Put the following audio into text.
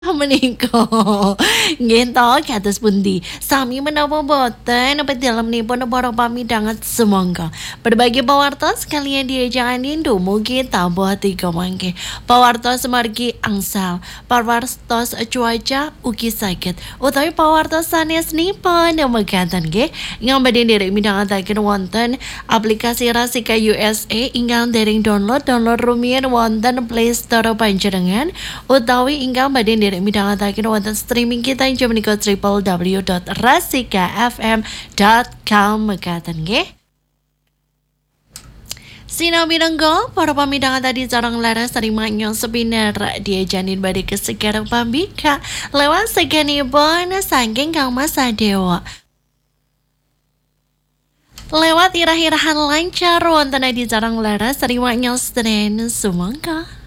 Menika ngentos kados pundi sami menawa boten pedhalemipun para pamidanget semangka berbagi pawartos kalian diajakan dumugi tambah tiga mangke pawartos margi angsal pawartos cuaca ugi saged utawi pawartos sanes nipun mekaten nggih ngambadin derek midhangetaken wonten aplikasi Rasika USA ingkang dereng download rumiyin wonten Play Store panjenengan utawi ingkang badhe nderek midhangetaken wonten streaming kita ing menika www.rasikafm.com mekaten nggih. Sinambi nenggo, para pamidangan tadi sarang laras terima nyong sebinar dia janin badai kesekarang pambika lewat seganipun saking Kang Mas Sadewa. Lewat irah-irahan lancar wonten di sarang laras terima nyong senen sumangka.